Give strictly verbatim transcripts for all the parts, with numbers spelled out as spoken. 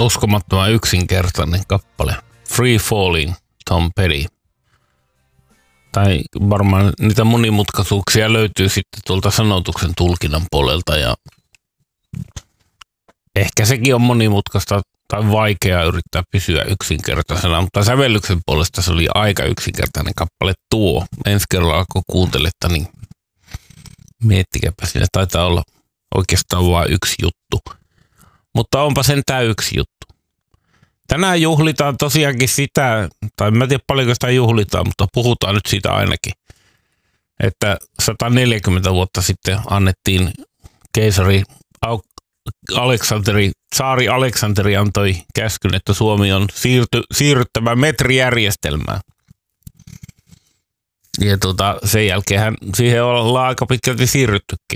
Uskomattoman yksinkertainen kappale. Free Falling, Tom Petty. Tai varmaan niitä monimutkaisuuksia löytyy sitten tuolta sanotuksen tulkinnan puolelta ja ehkä sekin on monimutkaista tai vaikeaa yrittää pysyä yksinkertaisena, mutta sävellyksen puolesta se oli aika yksinkertainen kappale tuo. Ensi kerralla kun kuuntelette, niin miettikääpä, siinä taitaa olla oikeastaan vain yksi juttu. Mutta onpa sentään yksi juttu. Tänään juhlitaan tosiaankin sitä, tai mä en tiedä paljonko sitä juhlitaan, mutta puhutaan nyt siitä ainakin, että sata neljäkymmentä vuotta sitten annettiin keisari Aleksanteri, tsaari Aleksanteri antoi käskyn, että Suomi on siirty, siirryttävä metrijärjestelmään. Ja tuota, sen jälkeen siihen ollaan aika pitkälti siirryttykin.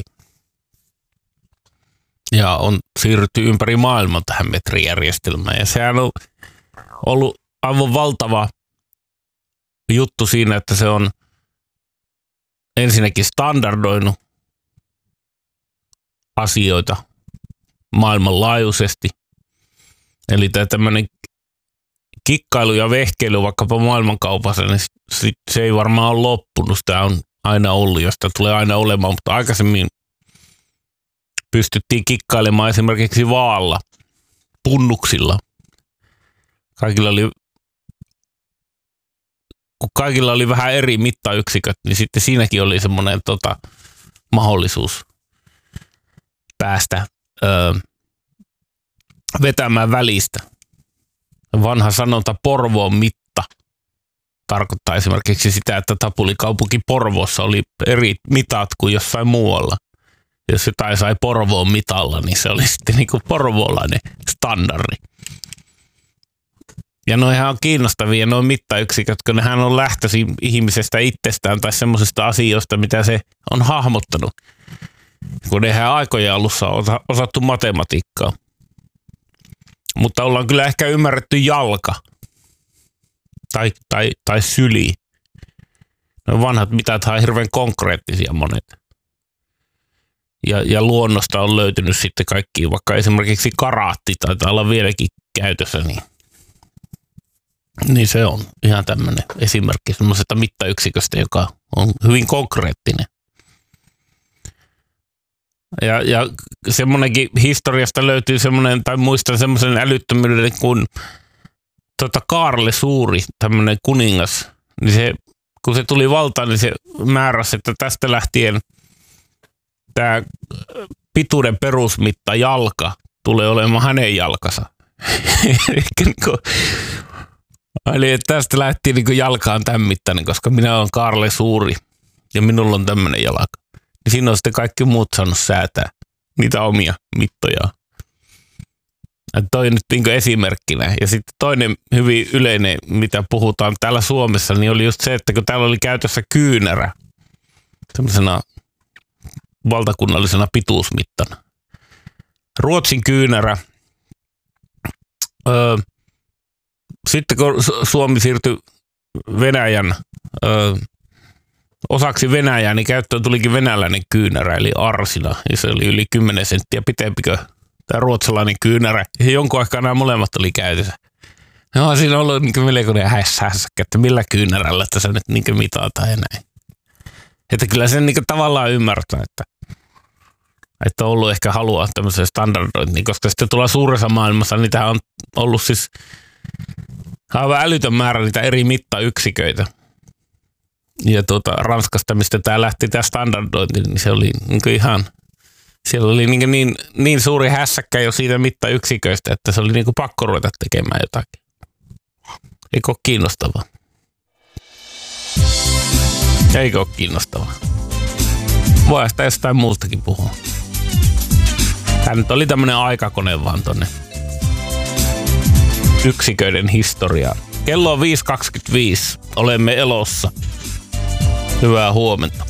Ja on siirrytty ympäri maailman tähän metrijärjestelmään. Ja sehän on ollut aivan valtava juttu siinä, että se on ensinnäkin standardoinut asioita maailmanlaajuisesti. Eli tämä tämmöinen kikkailu ja vehkeily vaikkapa maailmankaupassa, niin se ei varmaan ole loppunut. Tämä on aina ollut ja sitä tulee aina olemaan, mutta aikaisemmin pystyttiin kikkailemaan esimerkiksi vaalla, punnuksilla. Kaikilla oli, kun kaikilla oli vähän eri mittayksiköt, niin sitten siinäkin oli semmoinen tota, mahdollisuus päästä öö, vetämään välistä. Vanha sanonta Porvoon mitta tarkoittaa esimerkiksi sitä, että tapulikaupunki Porvoossa oli eri mitat kuin jossain muualla. Jos jotain sai Porvoon mitalla, niin se oli sitten niin kuin porvoolainen standardi. Ja noihän on kiinnostavia, nuo mittayksiköt, kun nehän on lähtöisin ihmisestä itsestään tai semmoisista asioista, mitä se on hahmottanut. Kun eihän aikojen alussa ole osattu matematiikkaa. Mutta ollaan kyllä ehkä ymmärretty jalka tai, tai, tai syli. No vanhat mitathan on hirveän konkreettisia monet. Ja, ja luonnosta on löytynyt sitten kaikki, vaikka esimerkiksi karaatti taitaa olla vieläkin käytössä, niin, niin se on ihan tämmöinen esimerkki semmoisesta mittayksiköstä, joka on hyvin konkreettinen. Ja, ja semmoinenkin historiasta löytyy semmoinen, tai muistan semmoisen älyttömyyden kuin tota Kaarle Suuri, tämmöinen kuningas, niin se, kun se tuli valtaan, niin se määräsi, että tästä lähtien tämä pituuden perusmitta jalka tulee olemaan hänen jalkansa. Eli tästä lähtien niin jalka on tämän mittainen, koska minä olen Kaarle Suuri ja minulla on tämmöinen jalka. Ja siinä on sitten kaikki muut saanut säätää niitä omia mittoja. Toi nyt niin esimerkkinä. Ja sitten toinen hyvin yleinen, mitä puhutaan täällä Suomessa, niin oli just se, että kun täällä oli käytössä kyynärä, semmoisena valtakunnallisena pituusmittana. Ruotsin kyynärä. Öö, sitten kun Suomi siirtyi Venäjän öö, osaksi Venäjää, niin käyttöön tulikin venäläinen kyynärä, eli arsina. Ja se oli yli kymmenen senttiä pitempikö tämä ruotsalainen kyynärä. Ja jonkun aikaa nämä molemmat oli käytössä. No, siinä on ollut niin melkoinen hässäkkä, että millä kyynärällä tässä nyt niin mitataan ja näin. Että kyllä sen niin tavallaan ymmärtää, että, että on ollut ehkä halua tämmöiseen standardointiin, koska sitten tuolla suuressa maailmassa niitä on ollut siis aivan älytön määrä niitä eri mittayksiköitä. Ja tuota, Ranskasta, mistä tämä lähti tämä standardointi, niin se oli niin ihan, siellä oli niin, niin, niin suuri hässäkkä jo siitä mittayksiköistä, että se oli niin pakko ruveta tekemään jotakin. Eikö ole kiinnostavaa? Eikö ole kiinnostavaa? Voi sitä jostain muustakin puhua. Tämä nyt oli tämmöinen aikakone vaan tonne yksiköiden historiaan. Kello on viisi kaksikymmentäviisi. Olemme elossa. Hyvää huomenta.